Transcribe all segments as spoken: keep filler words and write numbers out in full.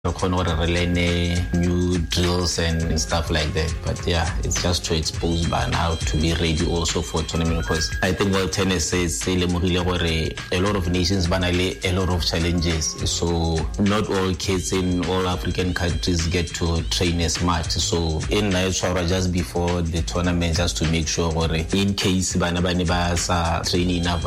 new drills and stuff like that. But yeah, it's just to expose by now to be ready also for tournament, because I think World Tennis says a lot of nations banally a lot of challenges. So not all kids in all African countries get to train as much. So in Nigeria just before the tournament, just to make sure in case banabani basa train enough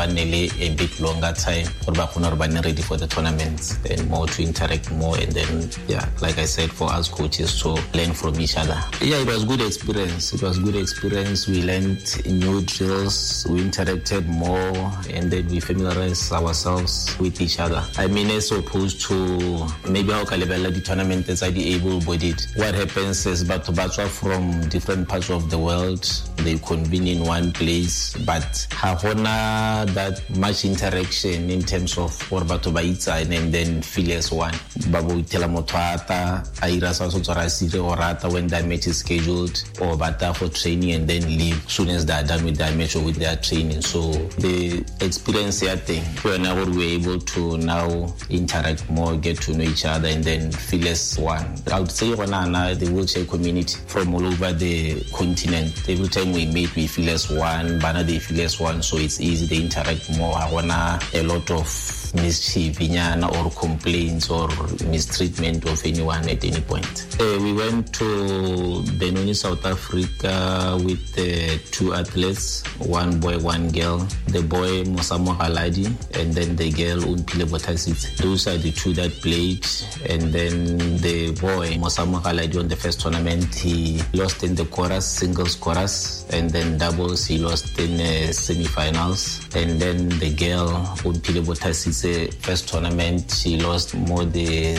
a bit longer time or ready for the tournaments and more to interact more. And then, yeah, like I said, for us coaches to learn from each other. Yeah, it was good experience. It was good experience. We learned new drills. We interacted more, and then we familiarized ourselves with each other. I mean, as opposed to maybe how Kalibela the tournament is the able-bodied. What happens is, but Batswa from different parts of the world, they convene in one place, but Hahona that much interaction in terms of what Batobaitsa and then feel as one. Babu tela motata aira sa so tsara sire or rata when that match is scheduled or bata for training and then leave soon as they're done with that match or with their training. So the experience here thing, we are now we're able to now interact more, get to know each other and then feel as one. I would say the wheelchair community from all over the continent, every time we meet we feel as one, Bana they feel as one, so it's easy, they interact more. I wanna a lot of mischief or complaints or mistreatment of anyone at any point. Uh, we went to Benoni, South Africa with uh, two athletes, one boy, one girl. The boy, Mosamo Haladi, and then the girl, Unpile Botasit. Those are the two that played. And then the boy, Mosamo Haladi, on the first tournament, he lost in the chorus, singles chorus, and then doubles, he lost in uh, semi-finals. And then the girl, Unpile Botasit, first tournament, she lost more the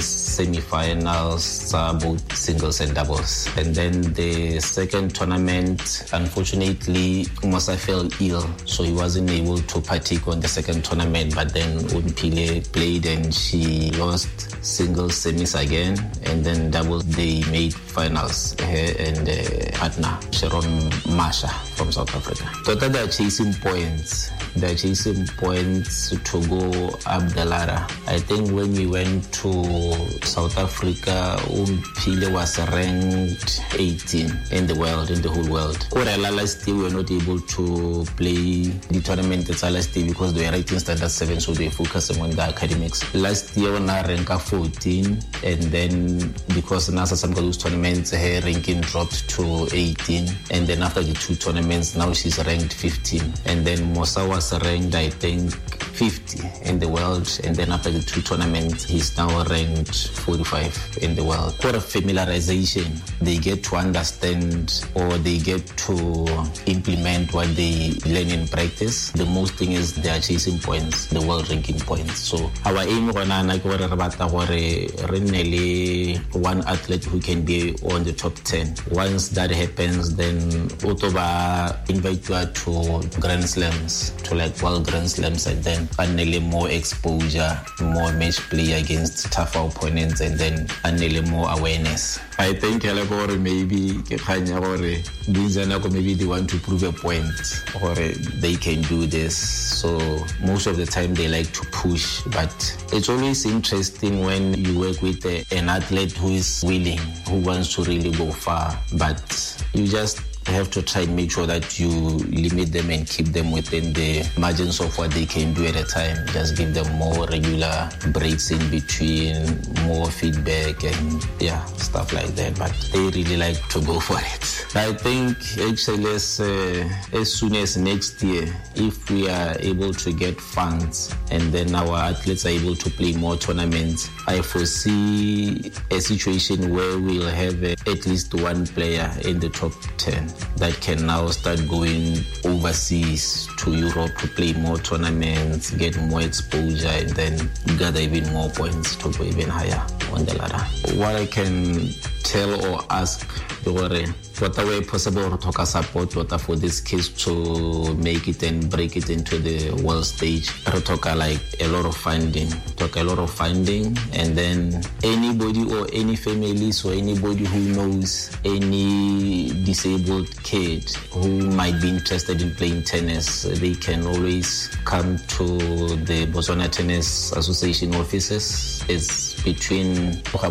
semi-finals, uh, both singles and doubles. And then the second tournament, unfortunately, Musa fell ill, so he wasn't able to partake on the second tournament. But then Unpile played and she lost singles, semis again, and then doubles. They made finals. Her and uh, partner Sharon Masha from South Africa. Total, they're chasing points. They're chasing points to go up the ladder. I think when we went to South Africa, Unpile was ranked eighteen in the world, in the whole world. Or last year we were not able to play the tournament at last year because they were rating standard seven, so they were focusing on the academics. Last year we were ranked fourteen, and then because NASA some of those tournaments, her ranking dropped to eighteen, and then after the two tournaments, now she's ranked fifteen, and then Musa was ranked, I think, fifty in the world, and then after the two tournaments, he's now ranked forty-five in the world. For a familiarization, they get to understand or they get to implement what they learn in practice. The most thing is they are chasing points, the world ranking points. So our aim is one athlete who can be on the top ten. Once that happens, then Otoba invite you to Grand Slams, to like World Grand Slams, and then finally more exposure, more match play against tougher opponents, and then finally more awareness. I think maybe maybe they want to prove a point or they can do this. So most of the time they like to push, but it's always interesting when you work with a, an athlete who is willing, who wants to really go far, but you just have to try and make sure that you limit them and keep them within the margins of what they can do at a time. Just give them more regular breaks in between, more feedback and yeah, stuff like that. But they really like to go for it. I think actually as, uh, as soon as next year, if we are able to get funds and then our athletes are able to play more tournaments, I foresee a situation where we'll have uh, at least one player in the top ten that can now start going overseas to Europe to play more tournaments, get more exposure, and then gather even more points to go even higher on the ladder. What I can tell or ask what a way possible to talk support what for this case to make it and break it into the world stage. Talk like a lot of funding, talk a lot of funding, and then anybody or any families or anybody who knows any disabled kid who might be interested in playing tennis, they can always come to the Botswana Tennis Association offices. It's between